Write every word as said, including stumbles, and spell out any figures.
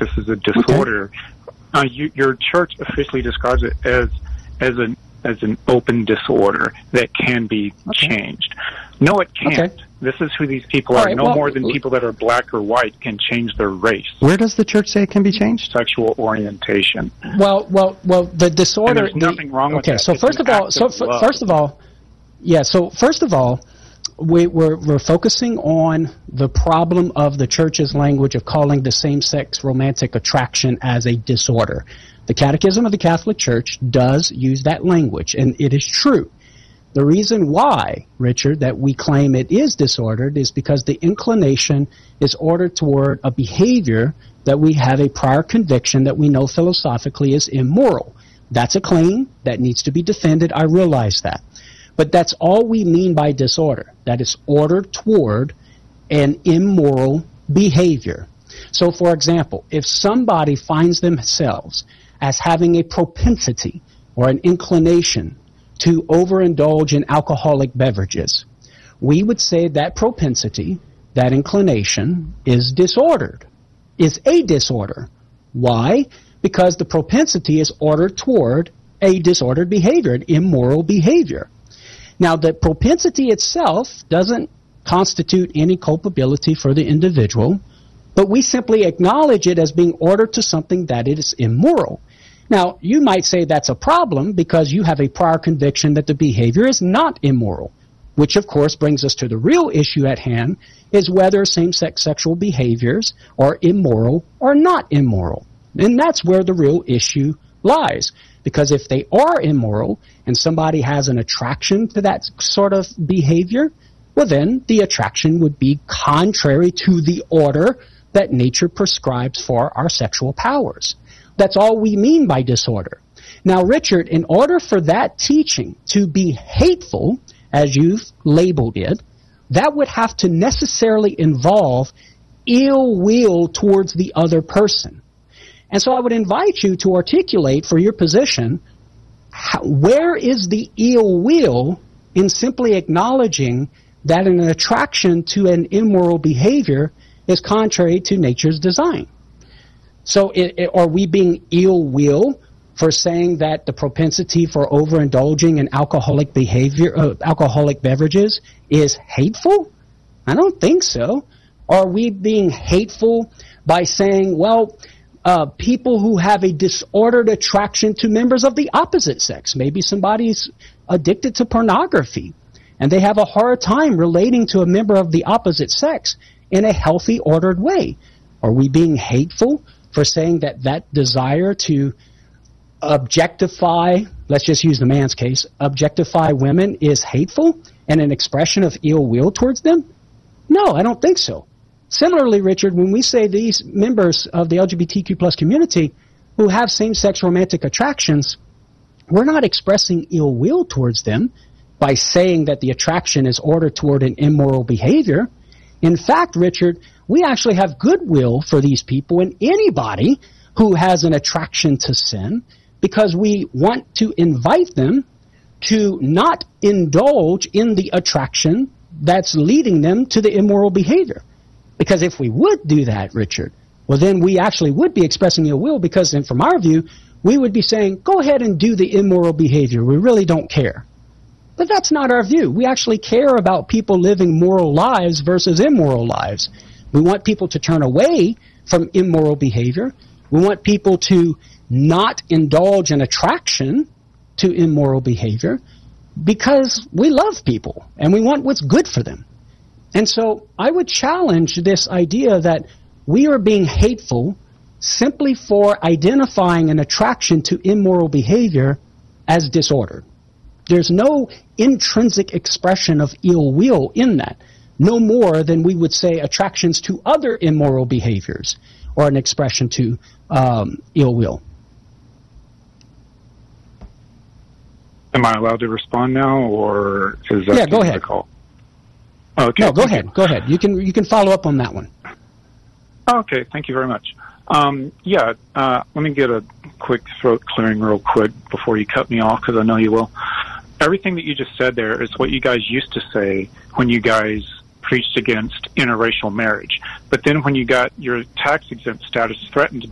this is a disorder. Okay. Uh, you, your church officially describes it as as an as an open disorder that can be okay. changed. No, it can't. Okay. This is who these people are. Right, no well, more than people that are black or white can change their race. Where does the church say it can be changed? Sexual orientation. Well, well, well. The disorder. And there's nothing the, wrong with okay, that. So it's first of all, so f- first of all, yeah. So first of all, we, we're we're focusing on the problem of the church's language of calling the same-sex romantic attraction as a disorder. The Catechism of the Catholic Church does use that language, and it is true. The reason why, Richard, that we claim it is disordered is because the inclination is ordered toward a behavior that we have a prior conviction that we know philosophically is immoral. That's a claim that needs to be defended. I realize that. But that's all we mean by disorder, that it's ordered toward an immoral behavior. So, for example, if somebody finds themselves as having a propensity or an inclination to overindulge in alcoholic beverages, we would say that propensity, that inclination, is disordered, is a disorder. Why? Because the propensity is ordered toward a disordered behavior, an immoral behavior. Now, the propensity itself doesn't constitute any culpability for the individual, but we simply acknowledge it as being ordered to something that is immoral. Now, you might say that's a problem because you have a prior conviction that the behavior is not immoral, which of course brings us to the real issue at hand, is whether same-sex sexual behaviors are immoral or not immoral. And that's where the real issue lies. Because if they are immoral and somebody has an attraction to that sort of behavior, well then the attraction would be contrary to the order that nature prescribes for our sexual powers. That's all we mean by disorder. Now, Richard, in order for that teaching to be hateful, as you've labeled it, that would have to necessarily involve ill will towards the other person. And so I would invite you to articulate for your position, how, where is the ill will in simply acknowledging that an attraction to an immoral behavior is contrary to nature's design? So it, it, are we being ill will for saying that the propensity for overindulging in alcoholic behavior, uh, alcoholic beverages is hateful? I don't think so. Are we being hateful by saying, well, uh, people who have a disordered attraction to members of the opposite sex, maybe somebody's addicted to pornography, and they have a hard time relating to a member of the opposite sex in a healthy, ordered way? Are we being hateful for saying that that desire to objectify, let's just use the man's case, objectify women is hateful and an expression of ill will towards them? No, I don't think so. Similarly, Richard, when we say these members of the L G B T Q plus community who have same-sex romantic attractions, we're not expressing ill will towards them by saying that the attraction is ordered toward an immoral behavior. In fact, Richard, we actually have goodwill for these people and anybody who has an attraction to sin, because we want to invite them to not indulge in the attraction that's leading them to the immoral behavior. Because if we would do that, Richard, well then we actually would be expressing ill will, because then from our view, we would be saying, go ahead and do the immoral behavior. We really don't care. But that's not our view. We actually care about people living moral lives versus immoral lives. We want people to turn away from immoral behavior. We want people to not indulge in attraction to immoral behavior because we love people and we want what's good for them. And so I would challenge this idea that we are being hateful simply for identifying an attraction to immoral behavior as disordered. There's no intrinsic expression of ill will in that, no more than we would say attractions to other immoral behaviors or an expression to um, ill will. Am I allowed to respond now, or is that yeah, go ahead. call? Okay. No, go ahead. You. Go ahead. You can you can follow up on that one. Okay, thank you very much. Um, yeah, uh, let me get a quick throat clearing real quick before you cut me off, because I know you will. Everything that you just said there is what you guys used to say when you guys preached against interracial marriage. But then when you got your tax-exempt status threatened